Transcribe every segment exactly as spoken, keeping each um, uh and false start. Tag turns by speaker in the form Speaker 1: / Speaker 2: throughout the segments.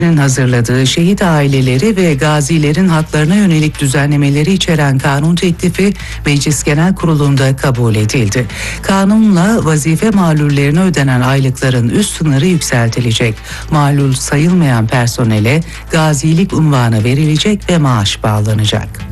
Speaker 1: hazırladığı şehit aileleri ve gazilerin haklarına yönelik düzenlemeleri içeren kanun teklifi Meclis Genel Kurulu'nda kabul edildi. Kanunla vazife malullerine ödenen aylıkların üst sınırı yükseltilecek. Malul sayılmayan personele gazilik unvanı verilecek ve maaş bağlanacak.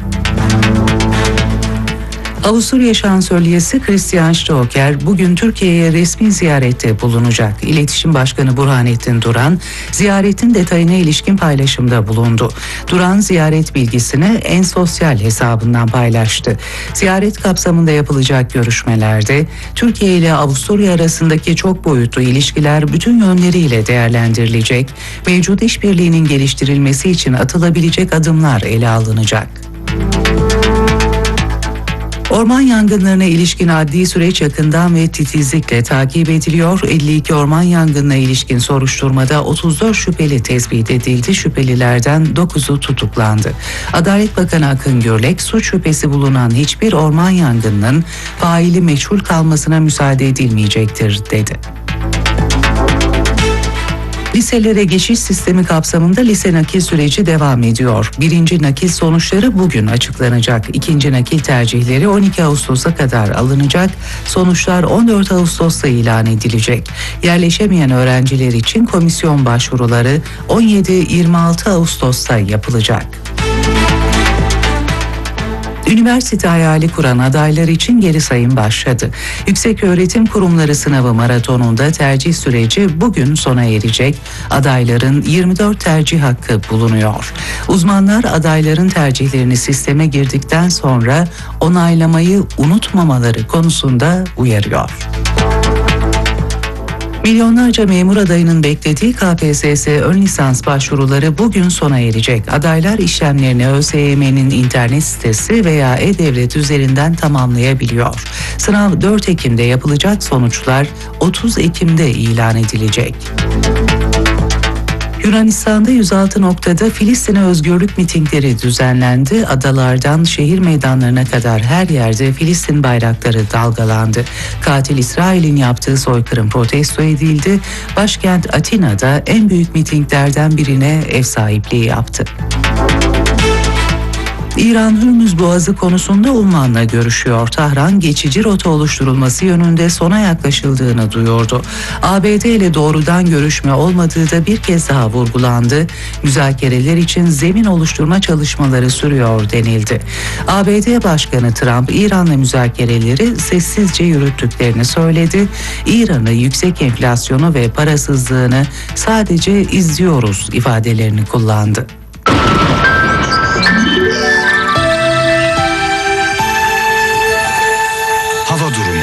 Speaker 1: Avusturya Şansölyesi Christian Stoker bugün Türkiye'ye resmi ziyarette bulunacak. İletişim Başkanı Burhanettin Duran, ziyaretin detayına ilişkin paylaşımda bulundu. Duran ziyaret bilgisini en sosyal hesabından paylaştı. Ziyaret kapsamında yapılacak görüşmelerde Türkiye ile Avusturya arasındaki çok boyutlu ilişkiler bütün yönleriyle değerlendirilecek, mevcut işbirliğinin geliştirilmesi için atılabilecek adımlar ele alınacak. Orman yangınlarına ilişkin adli süreç yakından ve titizlikle takip ediliyor. elli iki orman yangınına ilişkin soruşturmada otuz dört şüpheli tespit edildi. Şüphelilerden dokuzu tutuklandı. Adalet Bakanı Akın Gürlek, suç şüphesi bulunan hiçbir orman yangınının faili meçhul kalmasına müsaade edilmeyecektir dedi. Liselere geçiş sistemi kapsamında lise nakil süreci devam ediyor. Birinci nakil sonuçları bugün açıklanacak. İkinci nakil tercihleri on iki Ağustos'a kadar alınacak. Sonuçlar on dört Ağustos'ta ilan edilecek. Yerleşemeyen öğrenciler için komisyon başvuruları on yedi yirmi altı Ağustos'ta yapılacak. Üniversite hayali kuran adaylar için geri sayım başladı. Yükseköğretim Kurumları sınavı maratonunda tercih süreci bugün sona erecek. Adayların yirmi dört tercih hakkı bulunuyor. Uzmanlar adayların tercihlerini sisteme girdikten sonra onaylamayı unutmamaları konusunda uyarıyor. Milyonlarca memur adayının beklediği K P S S ön lisans başvuruları bugün sona erecek. Adaylar işlemlerini ÖSYM'nin internet sitesi veya e-devlet üzerinden tamamlayabiliyor. Sınav dört Ekim'de yapılacak, sonuçlar otuz Ekim'de ilan edilecek. Yunanistan'da yüz altı noktada Filistin'e özgürlük mitingleri düzenlendi. Adalardan şehir meydanlarına kadar her yerde Filistin bayrakları dalgalandı. Katil İsrail'in yaptığı soykırım protesto edildi. Başkent Atina'da en büyük mitinglerden birine ev sahipliği yaptı. İran Hürmüz Boğazı konusunda Umman'la görüşüyor. Tahran geçici rota oluşturulması yönünde sona yaklaşıldığını duyurdu. A B D ile doğrudan görüşme olmadığı da bir kez daha vurgulandı. Müzakereler için zemin oluşturma çalışmaları sürüyor denildi. A B D Başkanı Trump, İran'la müzakereleri sessizce yürüttüklerini söyledi. İran'ı, yüksek enflasyonu ve parasızlığını sadece izliyoruz ifadelerini kullandı.
Speaker 2: Hava durumu.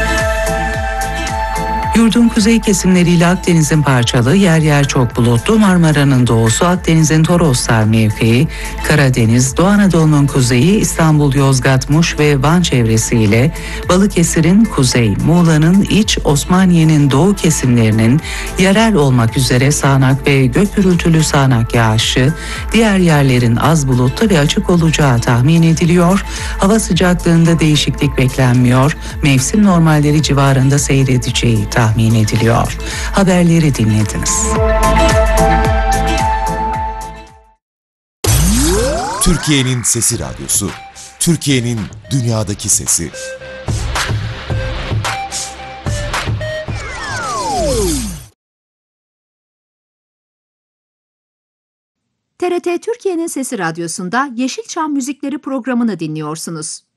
Speaker 1: Yurdun kuzey kesimleriyle Akdeniz'in parçalı, yer yer çok bulutlu, Marmara'nın doğusu, Akdeniz'in Toroslar mevkii, Karadeniz, Doğu Anadolu'nun kuzeyi, İstanbul, Yozgat, Muş ve Van çevresiyle Balıkesir'in kuzey, Muğla'nın iç, Osmaniye'nin doğu kesimlerinin yerel olmak üzere sağanak ve gök gürültülü sağanak yağışı, diğer yerlerin az bulutlu ve açık olacağı tahmin ediliyor. Hava sıcaklığında değişiklik beklenmiyor. Mevsim normalleri civarında seyredeceği tahmin ediliyor. Haberleri dinlediniz.
Speaker 2: Türkiye'nin Sesi Radyosu. Türkiye'nin dünyadaki sesi.
Speaker 3: T R T Türkiye'nin Sesi Radyosu'nda Yeşilçam Müzikleri programını dinliyorsunuz.